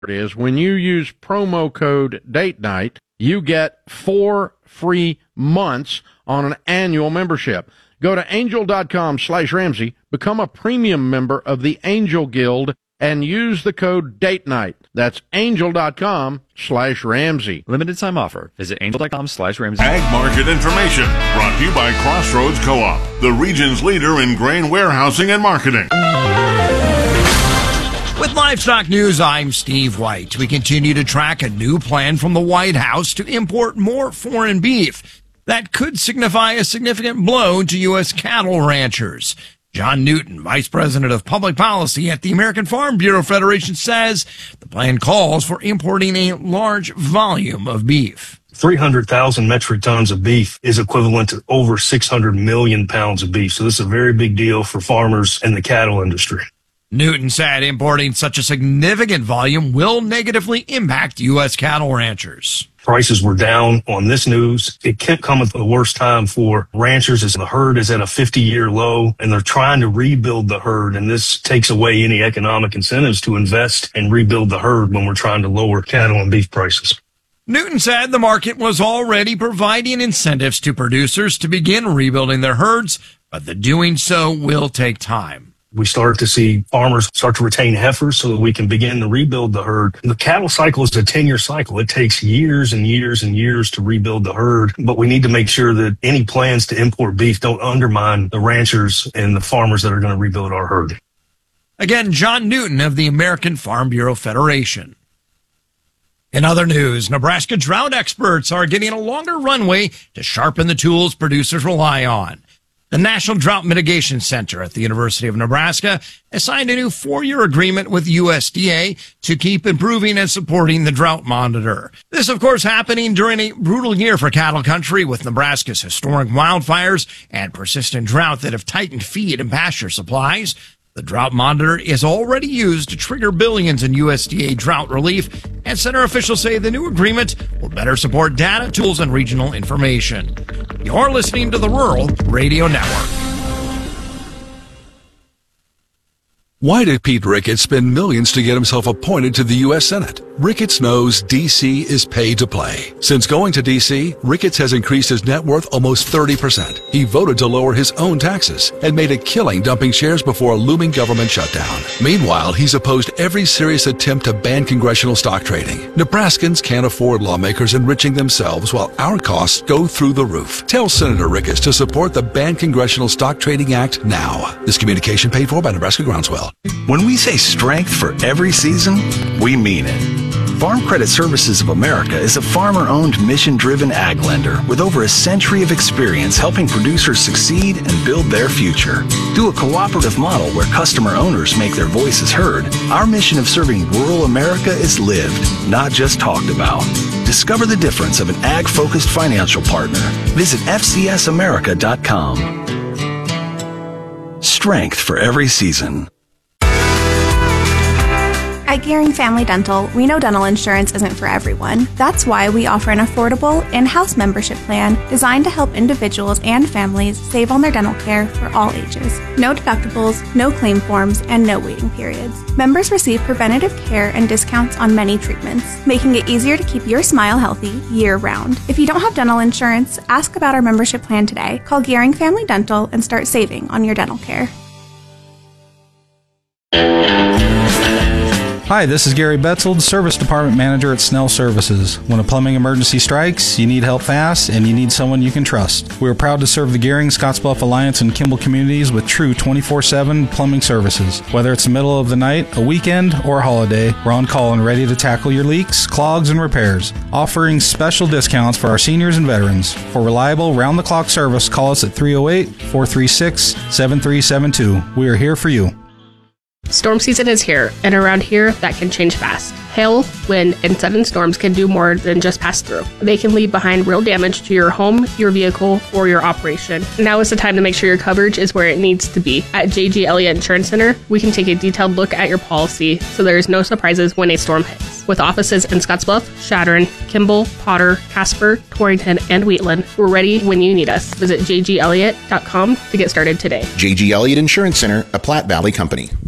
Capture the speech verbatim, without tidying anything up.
is when you use promo code date night, you get four free months on an annual membership. Go to angel.com slash Ramsey, become a premium member of the Angel Guild, and use the code date night. That's angel.com slash Ramsey. Limited time offer. Visit angel.com slash Ramsey. Ag market information brought to you by Crossroads Co-op, the region's leader in grain warehousing and marketing. With Livestock News, I'm Steve White. We continue to track a new plan from the White House to import more foreign beef. That could signify a significant blow to U S cattle ranchers. John Newton, Vice President of Public Policy at the American Farm Bureau Federation, says the plan calls for importing a large volume of beef. three hundred thousand metric tons of beef is equivalent to over six hundred million pounds of beef. So this is a very big deal for farmers and the cattle industry. Newton said importing such a significant volume will negatively impact U S cattle ranchers. Prices were down on this news. It can't come at the worst time for ranchers as the herd is at a fifty-year low and they're trying to rebuild the herd. And this takes away any economic incentives to invest and rebuild the herd when we're trying to lower cattle and beef prices. Newton said the market was already providing incentives to producers to begin rebuilding their herds, but the doing so will take time. We start to see farmers start to retain heifers so that we can begin to rebuild the herd. The cattle cycle is a ten-year cycle. It takes years and years and years to rebuild the herd, but we need to make sure that any plans to import beef don't undermine the ranchers and the farmers that are going to rebuild our herd. Again, John Newton of the American Farm Bureau Federation. In other news, Nebraska drought experts are getting a longer runway to sharpen the tools producers rely on. The National Drought Mitigation Center at the University of Nebraska has signed a new four-year agreement with U S D A to keep improving and supporting the drought monitor. This, of course, happening during a brutal year for cattle country with Nebraska's historic wildfires and persistent drought that have tightened feed and pasture supplies. The drought monitor is already used to trigger billions in U S D A drought relief, and center officials say the new agreement will better support data, tools, and regional information. You're listening to the Rural Radio Network. Why did Pete Ricketts spend millions to get himself appointed to the U S Senate? Ricketts knows D C is pay to play. Since going to D C, Ricketts has increased his net worth almost thirty percent. He voted to lower his own taxes and made a killing dumping shares before a looming government shutdown. Meanwhile, he's opposed every serious attempt to ban congressional stock trading. Nebraskans can't afford lawmakers enriching themselves while our costs go through the roof. Tell Senator Ricketts to support the Ban Congressional Stock Trading Act now. This communication paid for by Nebraska Groundswell. When we say strength for every season, we mean it. Farm Credit Services of America is a farmer-owned, mission-driven ag lender with over a century of experience helping producers succeed and build their future. Through a cooperative model where customer owners make their voices heard, our mission of serving rural America is lived, not just talked about. Discover the difference of an ag-focused financial partner. Visit F C S America dot com. Strength for every season. At Gearing Family Dental, we know dental insurance isn't for everyone. That's why we offer an affordable in-house membership plan designed to help individuals and families save on their dental care for all ages. No deductibles, no claim forms, and no waiting periods. Members receive preventative care and discounts on many treatments, making it easier to keep your smile healthy year-round. If you don't have dental insurance, ask about our membership plan today. Call Gearing Family Dental and start saving on your dental care. Hi, this is Gary Betzold, Service Department Manager at Snell Services. When a plumbing emergency strikes, you need help fast, and you need someone you can trust. We are proud to serve the Gehring, Scottsbluff Alliance, and Kimball communities with true twenty-four seven plumbing services. Whether it's the middle of the night, a weekend, or a holiday, we're on call and ready to tackle your leaks, clogs, and repairs. Offering special discounts for our seniors and veterans. For reliable, round-the-clock service, call us at three oh eight, four three six, seven three seven two. We are here for you. Storm season is here, and around here, that can change fast. Hail, wind, and sudden storms can do more than just pass through. They can leave behind real damage to your home, your vehicle, or your operation. Now is the time to make sure your coverage is where it needs to be. At J G Elliott Insurance Center, we can take a detailed look at your policy so there is no surprises when a storm hits. With offices in Scottsbluff, Chadron, Kimball, Potter, Casper, Torrington, and Wheatland, we're ready when you need us. Visit J G Elliott dot com to get started today. J G Elliott Insurance Center, a Platte Valley company.